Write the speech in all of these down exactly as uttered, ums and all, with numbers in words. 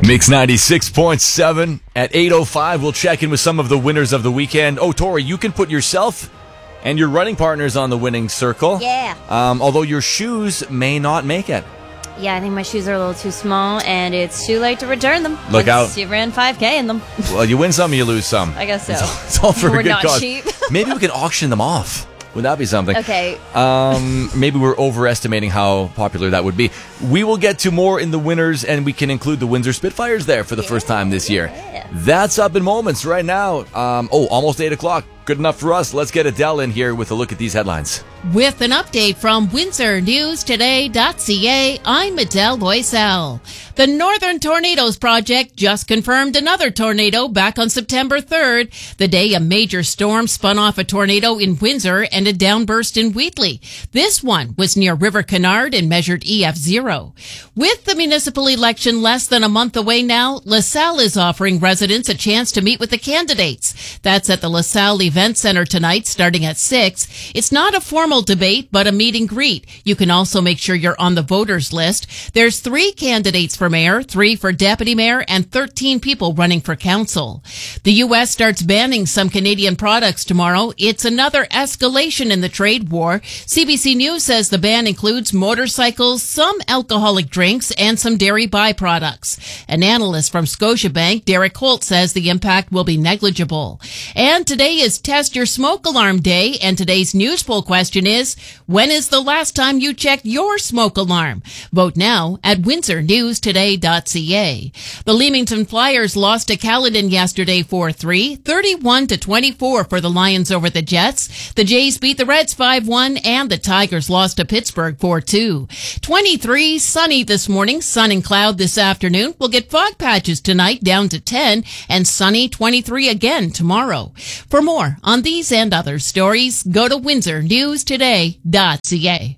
Mix ninety-six point seven at eight oh five. We'll check in with some of the winners of the weekend. Oh, Tori, you can put yourself and your running partners on the winning circle. Yeah. Um, although your shoes may not make it. Yeah, I think my shoes are a little too small, and it's too late to return them. Look Once out. You ran five K in them. Well, you win some, you lose some. I guess so. It's all, it's all for We're a good not cause. cheap. Maybe we can auction them off. Would that be something? Okay. Um, maybe we're overestimating how popular that would be. We will get to more in the winners, and we can include the Windsor Spitfires there for the yeah, first time this year. Yeah. That's up in moments right now. Um, oh, almost eight o'clock. Good enough for us. Let's get Adele in here with a look at these headlines. With an update from Windsor News Today dot C A, I'm Adele Loisel. The Northern Tornadoes Project just confirmed another tornado back on September third, the day a major storm spun off a tornado in Windsor and a downburst in Wheatley. This one was near River Canard and measured E F zero. With the municipal election less than a month away now, LaSalle is offering residents a chance to meet with the candidates. That's at the LaSalle Event Center tonight starting at six. It's not a formal debate, but a meet and greet. You can also make sure you're on the voters list. There's three candidates for mayor, three for deputy mayor, and thirteen people running for council. The U S starts banning some Canadian products tomorrow. It's another escalation in the trade war. C B C News says the ban includes motorcycles, some alcoholic drinks, and some dairy byproducts. An analyst from Scotiabank, Derek Holt, says the impact will be negligible. And today is Test Your Smoke Alarm Day, and today's news poll question is, when is the last time you checked your smoke alarm? Vote now at Windsor News Today dot C A. The Leamington Flyers lost to Caledon yesterday four three, thirty-one to twenty-four for the Lions over the Jets. The Jays beat the Reds five one, and the Tigers lost to Pittsburgh four two. twenty-three, sunny this morning, sun and cloud this afternoon. We'll get fog patches tonight down to ten, and sunny twenty-three again tomorrow. For more on these and other stories, go to Windsor News Today dot C A.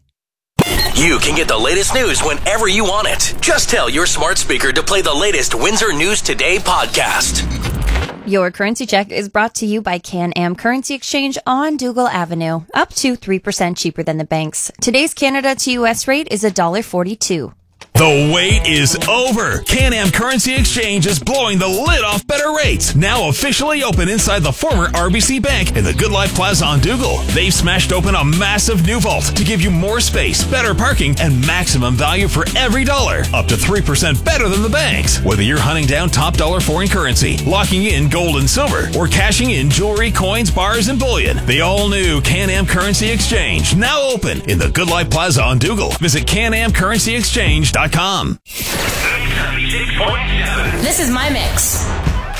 You can get the latest news whenever you want it. Just tell your smart speaker to play the latest Windsor News Today podcast. Your currency check is brought to you by Can-Am Currency Exchange on Dougal Avenue. Up to three percent cheaper than the banks. Today's Canada to U S rate is one dollar forty-two. The wait is over. Can-Am Currency Exchange is blowing the lid off better rates. Now officially open inside the former R B C Bank in the Good Life Plaza on Dougal. They've smashed open a massive new vault to give you more space, better parking, and maximum value for every dollar. Up to three percent better than the banks. Whether you're hunting down top dollar foreign currency, locking in gold and silver, or cashing in jewelry, coins, bars, and bullion, the all-new Can-Am Currency Exchange now open in the Good Life Plaza on Dougal. Visit can am currency exchange dot com. ninety-six point seven. This is my mix.